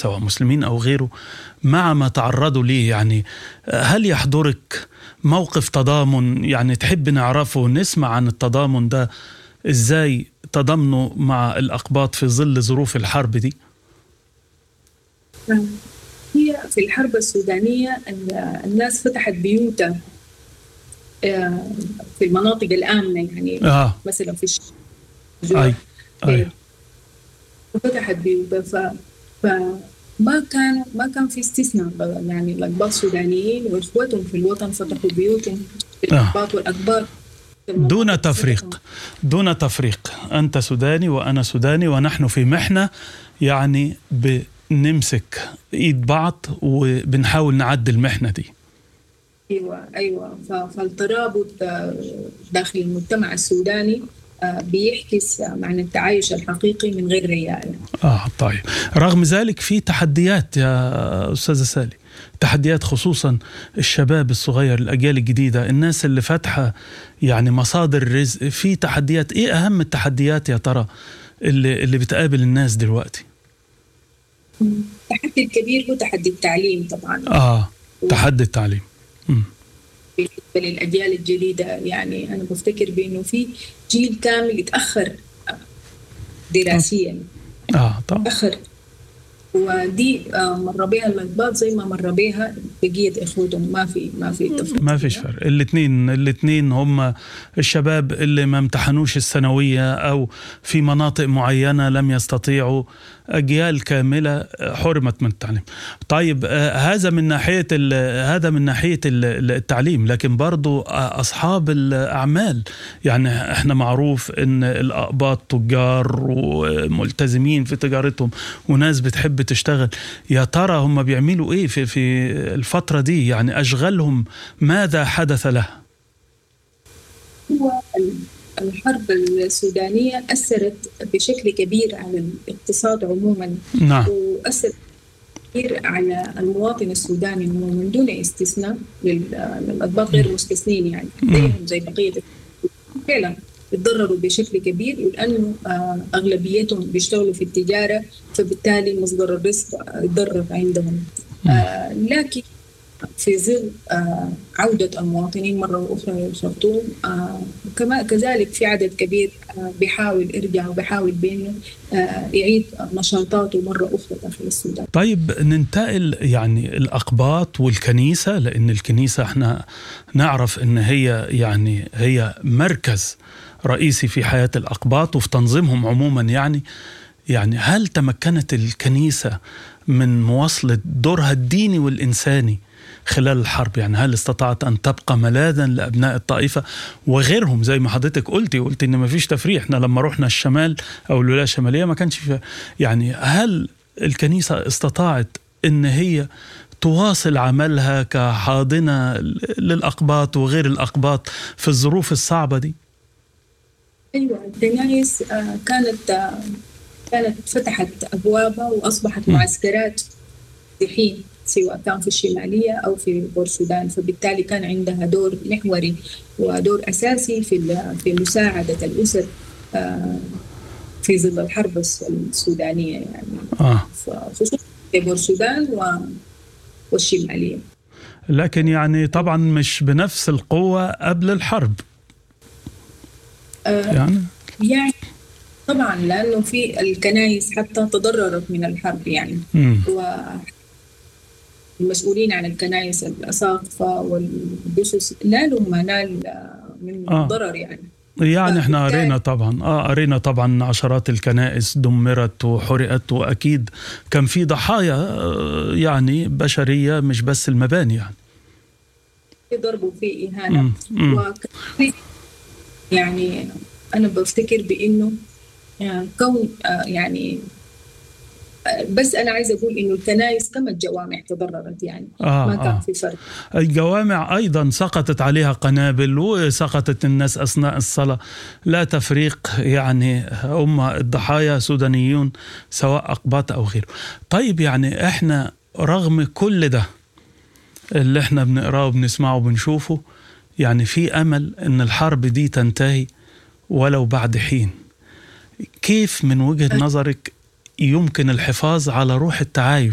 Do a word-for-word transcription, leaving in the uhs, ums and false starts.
سواء مسلمين أو غيره مع ما تعرضوا ليه؟ يعني هل يحضرك موقف تضامن يعني تحب نعرفه نسمع عن التضامن ده، إزاي تضامنوا مع الأقباط في ظل ظروف الحرب دي؟ هي في الحرب السودانية الناس فتحت بيوتها في المناطق الآمنة، يعني آه. مثلا في الشجرة أي. فتحت بيوتها، ف... فما كان ما كان في استثناء، يعني الأقباط السودانيين وإخوتهم في الوطن فتحوا بيوتهم في الأقباط آه. والأقباط دون تفريق دون تفريق أنت سوداني وأنا سوداني ونحن في محنة، يعني بنمسك إيد بعض وبنحاول نعدي المحنة دي. أيوة أيوة فالترابط داخل المجتمع السوداني بيحكس معنى التعايش الحقيقي من غير رياء. آه طيب، رغم ذلك في تحديات يا أستاذة سالي، تحديات خصوصا الشباب الصغير، الأجيال الجديدة، الناس اللي فاتحة يعني مصادر الرزق، في تحديات. إيه أهم التحديات يا ترى اللي, اللي بتقابل الناس دلوقتي؟ التحدي الكبير هو تحدي التعليم طبعا. آه تحدي التعليم. م. بالنسبة للأجيال الجديدة، يعني أنا بفتكر بأنه في جيل كامل يتأخر دراسيا. آه طبعا. تأخر، ودي مر بها الأقباط زي ما مر بها بقية إخوتهم، ما في ما في تفرق، ما فيش فرق. الاثنين الاثنين هم الشباب اللي ما امتحنوش الثانوية أو في مناطق معينة لم يستطيعوا، أجيال كاملة حرمت من التعليم. طيب هذا من ناحية هذا من ناحية التعليم، لكن برضو أصحاب الأعمال، يعني احنا معروف إن الأقباط تجار وملتزمين في تجارتهم وناس بتحب تشتغل. يا ترى هم بيعملوا إيه في في الفترة دي؟ يعني أشغالهم ماذا حدث لها؟ هو الحرب السودانية أثرت بشكل كبير على الاقتصاد عموما. نعم. وأثرت كثير على المواطن السوداني عموما دون استثناء، للأقباط غير مستثنين، يعني زيهم زي بقية فعلا يتضرروا بشكل كبير، لأنه أغلبيتهم بيشتغلوا في التجارة، فبالتالي مصدر الرزق يتضرر عندهم. آه لكن في ظل آه عودة المواطنين مرة أخرى للخرطوم، آه كما كذلك في عدد كبير آه بيحاول يرجع وبيحاول بأنه آه يعيد نشاطاته مرة أخرى داخل السودان. طيب ننتقل يعني الأقباط والكنيسة، لأن الكنيسة احنا نعرف إن هي يعني هي مركز رئيسي في حياة الأقباط وفي تنظيمهم عموما. يعني يعني هل تمكنت الكنيسة من مواصلة دورها الديني والإنساني خلال الحرب؟ يعني هل استطاعت أن تبقى ملاذا لأبناء الطائفة وغيرهم زي ما حضرتك قلتي قلت إن ما فيش تفريق؟ احنا لما رحنا الشمال أو الولاية الشمالية ما كانش في، يعني هل الكنيسة استطاعت إن هي تواصل عملها كحاضنة للأقباط وغير الأقباط في الظروف الصعبة دي؟ أيوة، الكنائس كانت كانت فتحت أبوابها وأصبحت معسكرات دحين، سواء كان في الشمالية أو في بورسودان، فبالتالي كان عندها دور محوري ودور أساسي في في مساعدة الأسر في ظل الحرب السودانية، يعني آه. خصوصا في بورسودان والشمالية. لكن يعني طبعا مش بنفس القوة قبل الحرب. آه يعني يعني طبعا لأنه في الكنائس حتى تضررت من الحرب، يعني والمسؤولين عن الكنائس الأساقفة والجثث نالوا ما نال من آه. ضرر يعني. يعني احنا قرينا طبعا اه قرينا طبعا عشرات الكنائس دمرت وحرقت، واكيد كان في ضحايا يعني بشرية مش بس المباني، يعني في ضرب وفي إهانة. يعني أنا بفتكر بإنه يعني كون يعني بس أنا عايزة أقول إنه الكنائس كما الجوامع تضررت، يعني آه ما كان آه. في فرق. الجوامع أيضا سقطت عليها قنابل وسقطت الناس أثناء الصلاة، لا تفريق، يعني هم الضحايا سودانيون سواء أقباط أو غيره. طيب يعني إحنا رغم كل ده اللي إحنا بنقراه وبنسمعه وبنشوفه، يعني في أمل إن الحرب دي تنتهي ولو بعد حين. كيف من وجهة نظرك يمكن الحفاظ على روح التعايش